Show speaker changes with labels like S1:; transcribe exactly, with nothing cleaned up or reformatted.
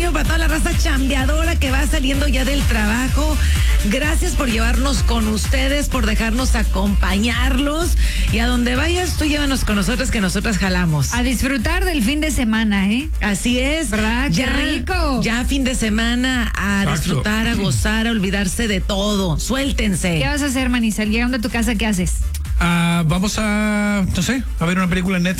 S1: ánimo para toda la raza chambeadora que va saliendo ya del trabajo. Gracias por llevarnos con ustedes, por dejarnos acompañarlos. Y a donde vayas, tú llévanos con nosotros, que nosotras jalamos.
S2: A disfrutar del fin de semana, ¿eh?
S1: Así es.
S2: ¿Verdad?
S1: Ya,
S2: ¡Qué rico!
S1: Ya fin de semana, a
S3: Exacto.
S1: disfrutar, a gozar, a olvidarse de todo. Suéltense.
S2: ¿Qué vas a hacer, Manisa? Llegando a tu casa, ¿qué haces?
S3: Ah, vamos a, no sé, a ver una película en Netflix.